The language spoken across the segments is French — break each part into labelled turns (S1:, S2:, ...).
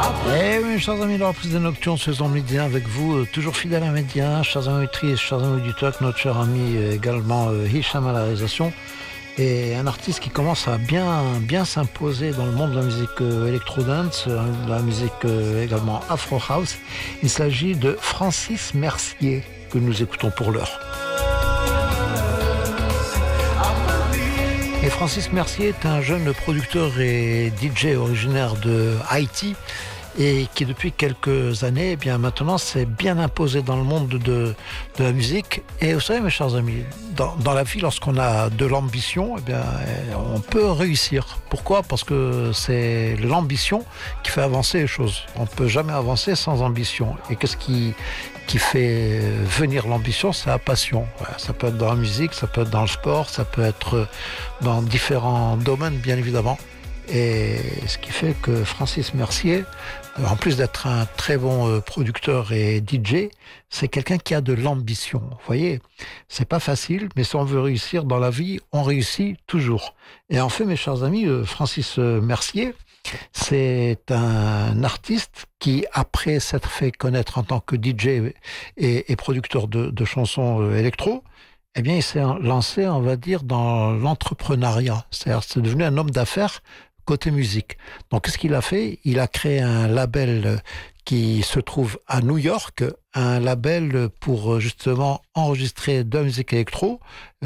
S1: Eh oui, chers amis, la reprise des Nocturnes, saison Média avec vous, toujours fidèle à Média, chers amis auditrices, chers amis auditeurs, notre cher ami également Hicham à la réalisation, et un artiste qui commence à bien s'imposer dans le monde de la musique électro-dance, de la musique également afro-house. Il s'agit de Francis Mercier, que nous écoutons pour l'heure. Et Francis Mercier est un jeune producteur et DJ originaire de Haïti, et qui depuis quelques années, eh bien maintenant, s'est bien imposé dans le monde de la musique. Et vous savez, mes chers amis, dans la vie, lorsqu'on a de l'ambition, eh bien, on peut réussir. Pourquoi ? Parce que c'est l'ambition qui fait avancer les choses. On ne peut jamais avancer sans ambition. Et qu'est-ce qui fait venir l'ambition ? C'est la passion. Voilà, ça peut être dans la musique, ça peut être dans le sport, ça peut être dans différents domaines, bien évidemment. Et ce qui fait que Francis Mercier, en plus d'être un très bon producteur et DJ, c'est quelqu'un qui a de l'ambition. Vous voyez, c'est pas facile, mais si on veut réussir dans la vie, on réussit toujours. Et en fait, mes chers amis, Francis Mercier, c'est un artiste qui, après s'être fait connaître en tant que DJ et producteur de chansons électro, eh bien, il s'est lancé, on va dire, dans l'entrepreneuriat. C'est-à-dire, c'est devenu un homme d'affaires côté musique. Donc, qu'est-ce qu'il a fait ? Il a créé un label qui se trouve à New York, un label pour justement enregistrer de la musique électro,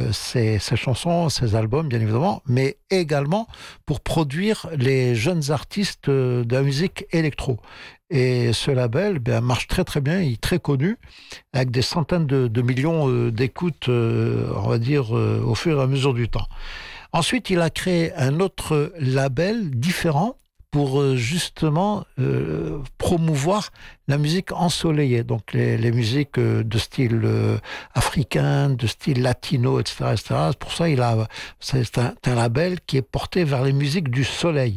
S1: ses chansons, ses albums, bien évidemment, mais également pour produire les jeunes artistes de la musique électro. Et ce label marche très très bien, il est très connu, avec des centaines de millions d'écoutes, on va dire, au fur et à mesure du temps. Ensuite, il a créé un autre label différent pour justement promouvoir la musique ensoleillée, donc les musiques de style africain, de style latino, etc., etc. Pour ça, c'est un label qui est porté vers les musiques du soleil.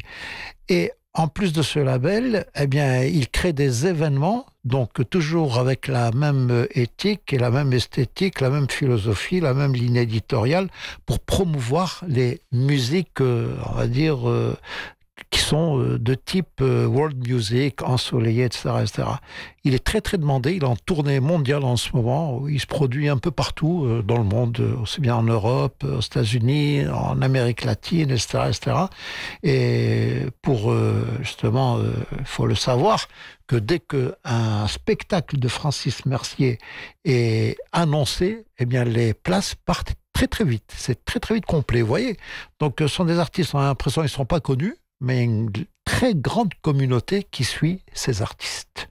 S1: Et en plus de ce label, eh bien, il crée des événements, donc toujours avec la même éthique et la même esthétique, la même philosophie, la même ligne éditoriale, pour promouvoir les musiques, on va dire, qui sont de type world music, ensoleillé, etc., etc. Il est très très demandé, il est en tournée mondiale en ce moment, il se produit un peu partout dans le monde, aussi bien en Europe, aux États-Unis, en Amérique latine, etc., etc. Et pour justement, il faut le savoir, que dès qu'un spectacle de Francis Mercier est annoncé, eh bien les places partent très très vite, c'est très très vite complet, vous voyez. Donc ce sont des artistes, on a l'impression qu'ils ne sont pas connus, mais une très grande communauté qui suit ces artistes.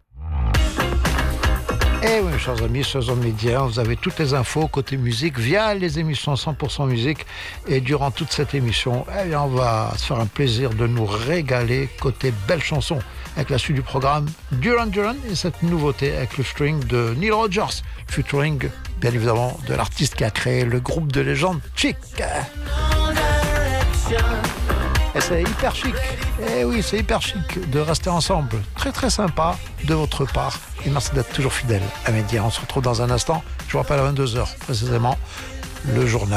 S1: Et oui, chers amis, chers amis médias, vous avez toutes les infos côté musique via les émissions 100% musique. Et durant toute cette émission, eh bien, on va se faire un plaisir de nous régaler côté belles chansons avec la suite du programme Duran Duran et cette nouveauté avec le featuring de Neil Rogers, featuring bien évidemment de l'artiste qui a créé le groupe de légende Chic. Et c'est hyper chic. Eh oui, c'est hyper chic de rester ensemble. Très très sympa de votre part. Et merci d'être toujours fidèle à Média. On se retrouve dans un instant. Je vous rappelle à 22h précisément le journal.